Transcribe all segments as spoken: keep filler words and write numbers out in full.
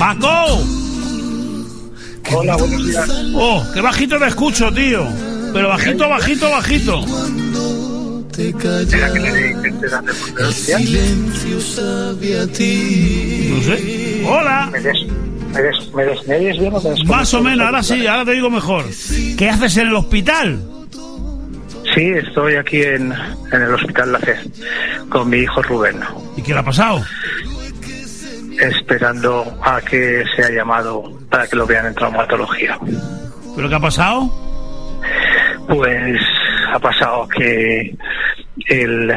¡Paco! Hola, buenos días. Oh, qué bajito te escucho, tío. Pero bajito, bajito, bajito. ¿Será que le intentes hacer por No sé. Hola. ¿Me des, me des, me des, me des bien o me des? Más o menos, ahora sí, ahora te digo mejor. ¿Qué haces en el hospital? Sí, estoy aquí en, en el Hospital La Fe con mi hijo Rubén. ¿Y qué le ha pasado? Esperando a que sea llamado para que lo vean en traumatología. ¿Pero qué ha pasado? Pues ha pasado que el,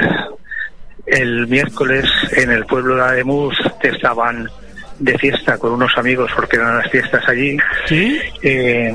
el miércoles en el pueblo de Ademuz estaban de fiesta con unos amigos porque eran las fiestas allí. ¿Sí? Eh,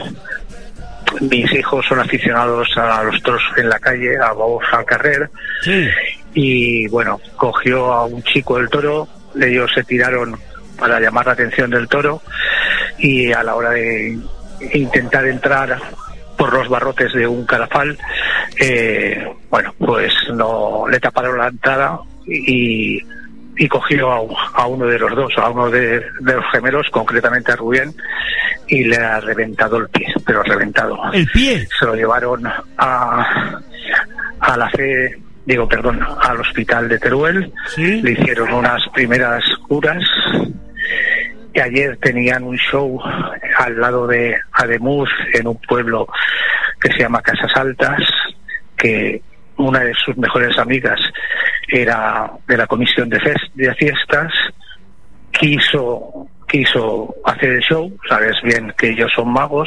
mis hijos son aficionados a los toros en la calle, a babos al carrer. Sí. Y bueno, cogió a un chico del toro, ellos se tiraron para llamar la atención del toro y a la hora de intentar entrar por los barrotes de un cadafal, eh, bueno, pues no le taparon la entrada y, y cogió a, a uno de los dos, a uno de, de los gemelos, concretamente a Rubén, y le ha reventado el pie, pero reventado. ¿El pie? Se lo llevaron a, a la fe, digo, perdón, al hospital de Teruel. ¿Sí? Le hicieron unas primeras curas. Y ayer tenían un show al lado de Ademuz, en un pueblo que se llama Casas Altas, que una de sus mejores amigas era de la comisión de, fest de fiestas, quiso quiso hacer el show, sabes bien que ellos son magos,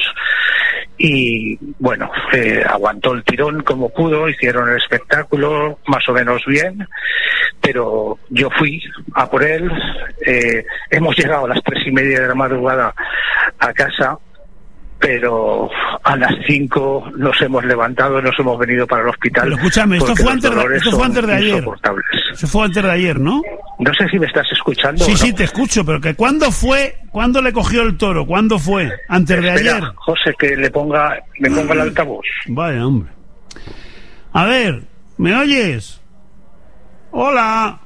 y bueno, eh, aguantó el tirón como pudo, hicieron el espectáculo más o menos bien, pero yo fui a por él. Eh, hemos llegado a las tres y media de la madrugada a casa, pero a las cinco nos hemos levantado, nos hemos venido para el hospital. Pero escúchame, esto fue antes de, esto fue antes de ayer. Eso fue antes de ayer, ¿no? No sé si me estás escuchando. Sí, o no. sí, te escucho, pero que ¿cuándo fue? ¿Cuándo le cogió el toro? ¿Cuándo fue? ¿Antes de Espera, ayer? José, que le ponga, me ponga el altavoz. Vaya, hombre. A ver, ¿me oyes? Hola.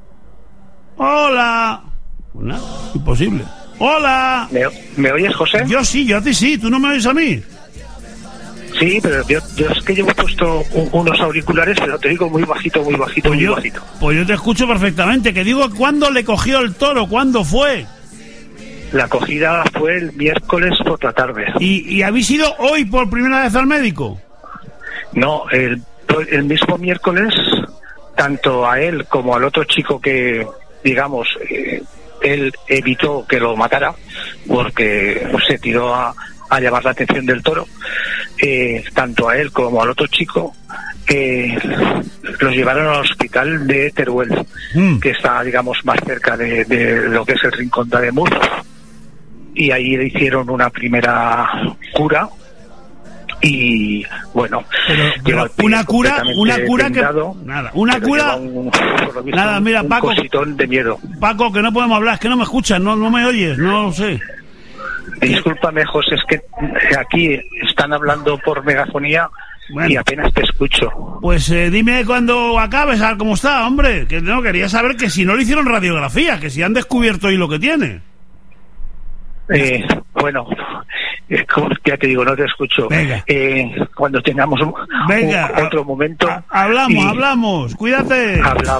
Hola. Hola. Imposible. Hola. ¿Me, ¿Me oyes, José? Yo sí, yo a ti sí. ¿Tú no me oyes a mí? Sí, pero yo, yo es que llevo puesto un, unos auriculares, pero te digo muy bajito, muy bajito, Pues muy yo, bajito. pues yo te escucho perfectamente. Que digo, ¿cuándo le cogió el toro? ¿Cuándo fue? La acogida fue el miércoles por la tarde. ¿Y, y habéis ido hoy por primera vez al médico? No, el, el mismo miércoles, tanto a él como al otro chico que, digamos, eh, él evitó que lo matara, porque se tiró a, a llamar la atención del toro, eh, tanto a él como al otro chico, eh, los llevaron al hospital de Teruel, mm. que está, digamos, más cerca de, de lo que es el rincón de Ademuz, y ahí le hicieron una primera cura. Y bueno, pero, pero una cura, una cura que nada, una cura, un, visto, nada, mira, un Paco, cositón de miedo. Paco, que no podemos hablar, es que no me escuchas, no, no me oyes, no lo sé. Discúlpame, José, es que aquí están hablando por megafonía. Bueno, y apenas te escucho. Pues eh, dime cuando acabes, a ver cómo está, hombre. Que no, quería saber que si no le hicieron radiografía, que si han descubierto ahí lo que tiene. Eh, bueno, eh, ya te digo, no te escucho. Venga. Eh, cuando tengamos un, Venga, un, otro momento. A, hablamos, y... hablamos. Cuídate. Hablamos.